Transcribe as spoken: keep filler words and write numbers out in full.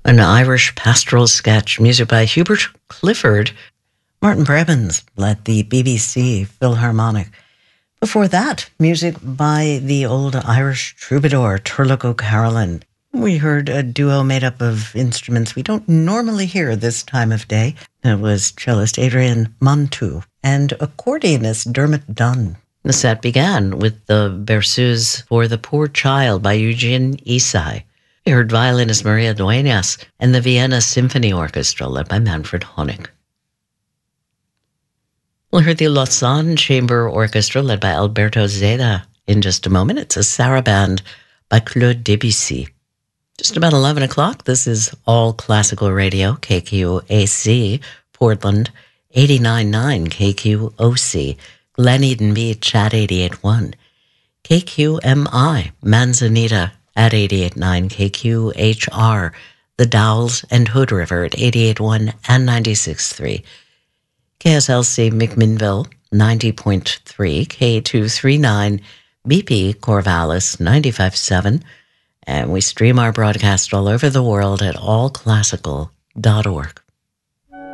an Irish pastoral sketch, music by Hubert Clifford. Martin Brabins led the B B C Philharmonic. Before that, music by the old Irish troubadour Turlough O'Carolan. We heard a duo made up of instruments we don't normally hear this time of day. It was cellist Adrian Montu and accordionist Dermot Dunn. The set began with the Berceuse for the Poor Child by Eugene Isai. We heard violinist Maria Dueñas and the Vienna Symphony Orchestra led by Manfred Honeck. We'll hear the Lausanne Chamber Orchestra led by Alberto Zeda in just a moment. It's a saraband by Claude Debussy. Just about eleven o'clock, this is All Classical Radio, K Q A C, Portland, eighty-nine point nine K Q O C, Glen Eden Beach at eighty-eight point one, K Q M I, Manzanita at eighty-eight point nine K Q H R, The Dowles and Hood River at eighty-eight point one and ninety-six point three, K S L C McMinnville, ninety point three, K two thirty-nine, B P Corvallis, ninety-five point seven, and we stream our broadcast all over the world at all classical dot org.